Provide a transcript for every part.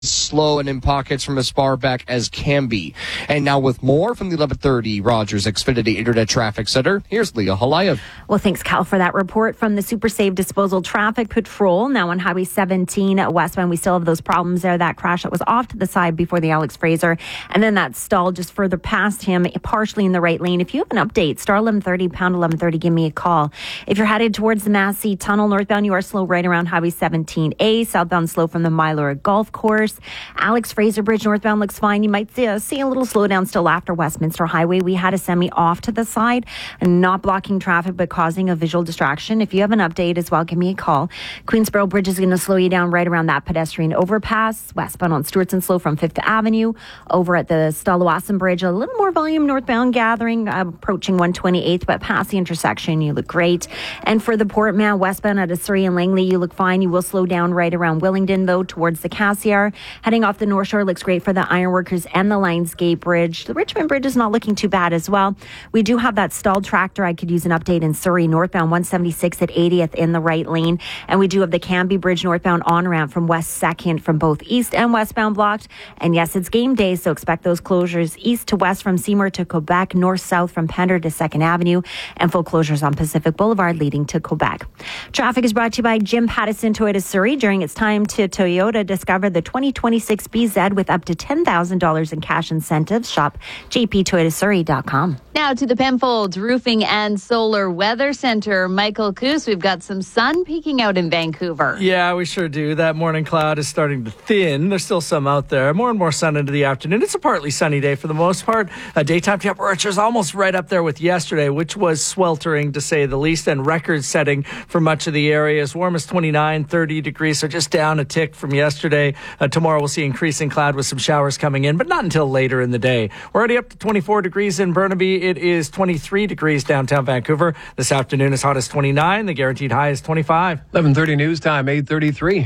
slow and in pockets from as far back as can be. And now with more from the 1130 Rogers Xfinity Internet Traffic Center, here's Leah Halayev. Well, thanks, Cal, for that report from the Super Save Disposal Traffic Patrol. Now on Highway 17 westbound, we still have those problems there. That crash that was off to the side before the Alex Fraser, and then that stall just further past him, partially in the right lane. If you have an update, star 1130, pound 1130, give me a call. If you're headed towards the Massey Tunnel northbound, you are slow right around Highway 17A, southbound slow from the Mylora Golf Course. Alex Fraser Bridge northbound looks fine. You might see a little slowdown still after Westminster Highway. We had a semi off to the side, not blocking traffic but causing a visual distraction. If you have an update as well, give me a call. Queensboro Bridge is going to slow you down right around that pedestrian overpass. Westbound on Stewartson slow from 5th Avenue. Over at the Stalawasan Bridge, a little more volume northbound gathering, approaching 128th, but past the intersection, you look great. And for the Portman westbound at Surrey and Langley, you look fine. You will slow down right around Willingdon, though, towards the Cassiar. Heading off the North Shore looks great for the Ironworkers and the Lionsgate Bridge. The Richmond Bridge is not looking too bad as well. We do have that stalled tractor. I could use an update in Surrey, northbound 176 at 80th in the right lane. And we do have the Canby Bridge northbound on-ramp from West 2nd from both east and westbound blocked. And yes, it's game day, so expect those closures east to west from Seymour to Quebec, north-south from Pender to 2nd Avenue, and full closures on Pacific Boulevard leading to Quebec. Traffic is brought to you by Jim Pattison Toyota Surrey. During its time to Toyota, discover the 2026 BZ with up to $10,000 in cash incentives. Shop jptoyotasurrey.com. Now to the Penfolds Roofing and Solar Weather Center. Michael Coos, we've got some sun peeking out in Vancouver. Yeah, we sure do. That morning cloud is starting to thin. There's still some out there. More and more sun into the afternoon. It's a partly sunny day for the most part. Daytime temperatures almost right up there with yesterday, which was sweltering to say the least, and record-setting for much of the area. As warm as 29, 30 degrees, so just down a tick from yesterday. Tomorrow we'll see increasing cloud with some showers coming in, but not until later in the day. We're already up to 24 degrees in Burnaby. It is 23 degrees downtown Vancouver. This afternoon as hot as 29. The guaranteed high is 25. 11:30 news time, 8:33.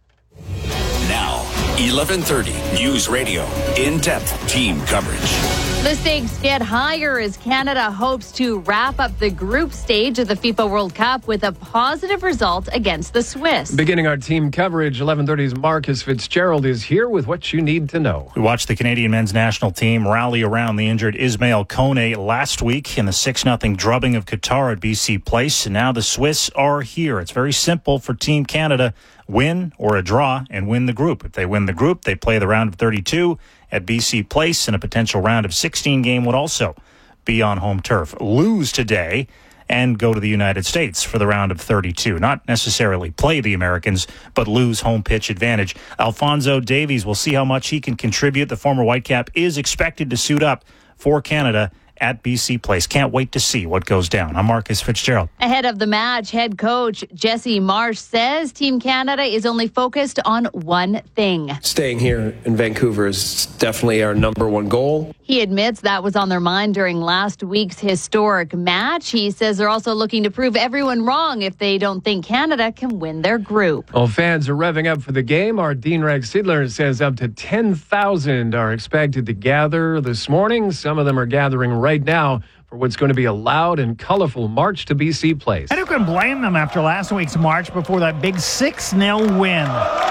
Now, 11:30 News Radio. In-depth team coverage. The stakes get higher as Canada hopes to wrap up the group stage of the FIFA World Cup with a positive result against the Swiss. Beginning our team coverage, 11:30's Marcus Fitzgerald is here with what you need to know. We watched the Canadian men's national team rally around the injured Ismail Kone last week in the 6-0 drubbing of Qatar at BC Place. And now the Swiss are here. It's very simple for Team Canada. Win or a draw and win the group. If they win the group, they play the round of 32 at BC Place, and a potential round of 16 game would also be on home turf. Lose today and go to the United States for the round of 32. Not necessarily play the Americans, but lose home pitch advantage. Alphonso Davies, will see how much he can contribute. The former Whitecap is expected to suit up for Canada at BC Place. Can't wait to see what goes down. I'm Marcus Fitzgerald. Ahead of the match, head coach Jesse Marsh says Team Canada is only focused on one thing. Staying here in Vancouver is definitely our number one goal. He admits that was on their mind during last week's historic match. He says they're also looking to prove everyone wrong if they don't think Canada can win their group. Well, fans are revving up for the game. Our Dean Rex Sidler says up to 10,000 are expected to gather this morning. Some of them are gathering right now for what's going to be a loud and colorful march to BC Place. And who can blame them after last week's march before that big 6-0 win?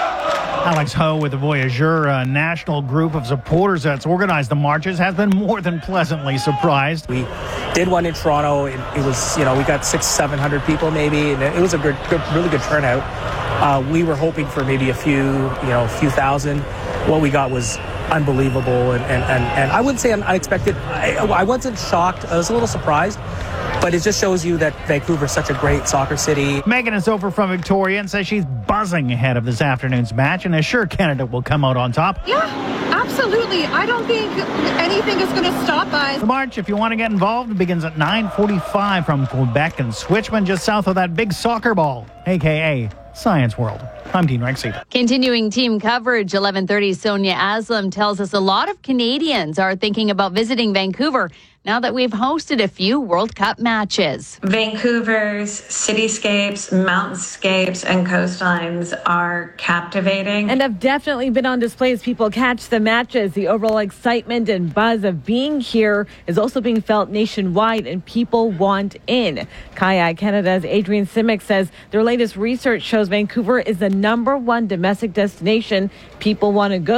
Alex Ho with the Voyageur, a national group of supporters that's organized the marches, has been more than pleasantly surprised. We did one in Toronto. It was, we got 600-700 people maybe, and it was a really good turnout. We were hoping for maybe a few thousand. What we got was unbelievable, and I wouldn't say unexpected. I wasn't shocked. I was a little surprised. But it just shows you that Vancouver is such a great soccer city. Megan is over from Victoria and says she's buzzing ahead of this afternoon's match and is sure Canada will come out on top. Yeah, absolutely. I don't think anything is going to stop us. The march, if you want to get involved, begins at 9:45 from Quebec and Switchman, just south of that big soccer ball, a.k.a. Science World. I'm Dean Rexida. Continuing team coverage, 11:30 Sonia Aslam tells us a lot of Canadians are thinking about visiting Vancouver now that we've hosted a few World Cup matches. Vancouver's cityscapes, mountainscapes, and coastlines are captivating. And have definitely been on display as people catch the matches. The overall excitement and buzz of being here is also being felt nationwide, and people want in. Kayak Canada's Adrian Simic says their latest research shows Vancouver is the number one domestic destination people want to go